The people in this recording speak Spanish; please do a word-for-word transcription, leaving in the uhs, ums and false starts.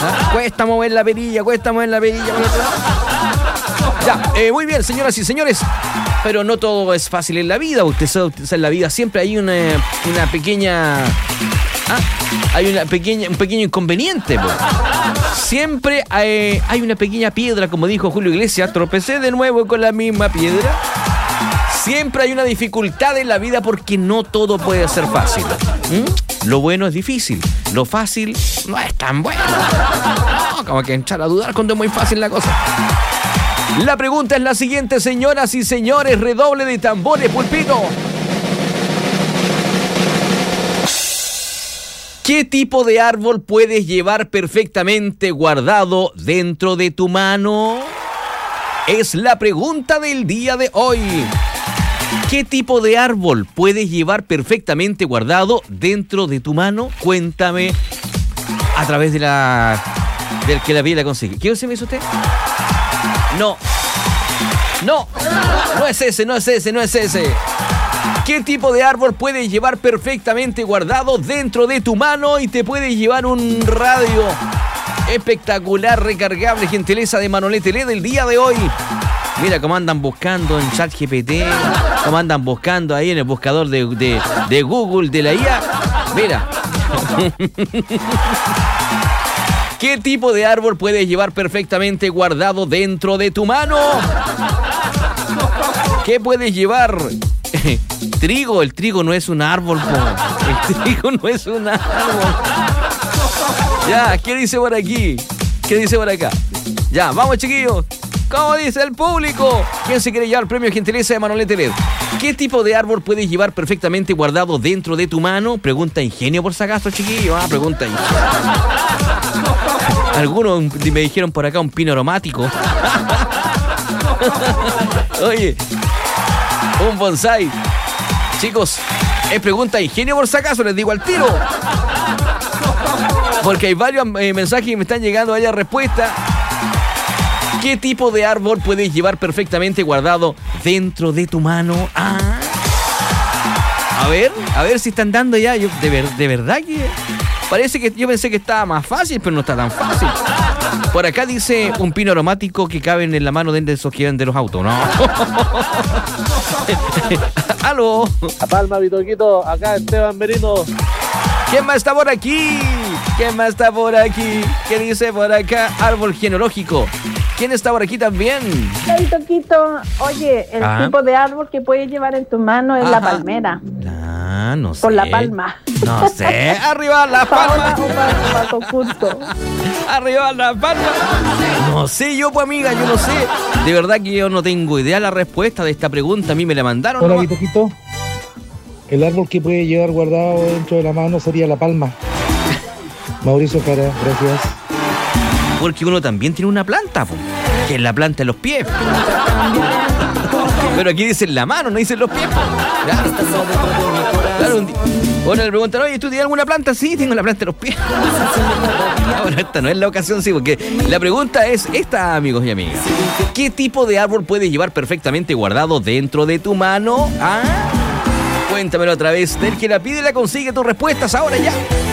¿Ah? Cuesta mover la perilla, cuesta mover la perilla por otro lado. Ya, eh, muy bien, señoras y señores. Pero no todo es fácil en la vida. Usted sabe, usted sabe, en la vida siempre hay una, una pequeña... ¿ah? Hay una pequeña, un pequeño inconveniente, pues. Siempre hay, hay una pequeña piedra, como dijo Julio Iglesias. Tropecé de nuevo con la misma piedra. Siempre hay una dificultad en la vida porque no todo puede ser fácil. ¿Mm? Lo bueno es difícil, lo fácil no es tan bueno. No, como que echar a dudar cuando es muy fácil la cosa. La pregunta es la siguiente, señoras y señores. Redoble de tambores, pulpito. ¿Qué tipo de árbol puedes llevar perfectamente guardado dentro de tu mano? Es la pregunta del día de hoy. ¿Qué tipo de árbol puedes llevar perfectamente guardado dentro de tu mano? Cuéntame a través de la... del que la vida la consigue. ¿Qué se me hizo usted? No. No. No es ese, no es ese, no es ese. ¿Qué tipo de árbol puedes llevar perfectamente guardado dentro de tu mano y te puedes llevar un radio espectacular, recargable, gentileza de Manolete L E D del día de hoy? Mira cómo andan buscando en ChatGPT, cómo andan buscando ahí en el buscador de, de, de Google, de la I A. Mira. ¿Qué tipo de árbol puedes llevar perfectamente guardado dentro de tu mano? ¿Qué puedes llevar? Trigo, el trigo no es un árbol, po. El trigo no es un árbol. Ya, ¿qué dice por aquí? ¿Qué dice por acá? Ya, vamos, chiquillos. ¿Cómo dice el público? ¿Quién se quiere llevar el premio gentileza de Manolete L E D? ¿Qué tipo de árbol puedes llevar perfectamente guardado dentro de tu mano? Pregunta ingenio por si acaso, chiquillos. Ah, pregunta ingenio. Algunos me dijeron por acá un pino aromático. Oye, un bonsai. Chicos, es pregunta ingenio por si acaso, les digo al tiro. Porque hay varios eh, mensajes que me están llegando a la respuesta. ¿Qué tipo de árbol puedes llevar perfectamente guardado dentro de tu mano? Ah. A ver, a ver si están dando ya. Yo, de, ver, de verdad que parece que yo pensé que estaba más fácil, pero no está tan fácil. Por acá dice un pino aromático que caben en la mano de esos que venden los autos. No. ¡Aló! A Palma, Vitoquito, acá Esteban Merino. ¿Quién más está por aquí? ¿Quién más está por aquí? ¿Qué dice por acá? Árbol genealógico. ¿Quién está por aquí también? Hey, Toquito, oye, el ah. tipo de árbol que puedes llevar en tu mano es Ajá. la palmera. Ah, no sé. Por la palma. No sé. Arriba la palma. Arriba la palma. No sé yo, pues, amiga, yo no sé. De verdad que yo no tengo idea la respuesta de esta pregunta. A mí me la mandaron. Hola, Vitoquito. El árbol que puede llevar guardado dentro de la mano sería la palma. Mauricio Cara, gracias. Porque uno también tiene una planta, po, que es la planta de los pies. Pero aquí dicen la mano, no dicen los pies. Claro. Claro, un día. Bueno, le preguntan, oye, ¿tú tienes alguna planta? Sí, tengo la planta de los pies. Ahora, esta no es la ocasión, sí, porque la pregunta es esta, amigos y amigas. ¿Qué tipo de árbol puedes llevar perfectamente guardado dentro de tu mano? ¿Ah? Cuéntamelo a través del que la pide y la consigue tus respuestas ahora ya.